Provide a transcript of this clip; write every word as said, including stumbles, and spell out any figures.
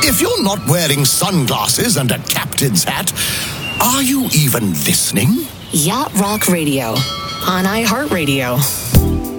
if you're not wearing sunglasses and a captain's hat, are you even listening? Yacht Rock Radio on iHeartRadio.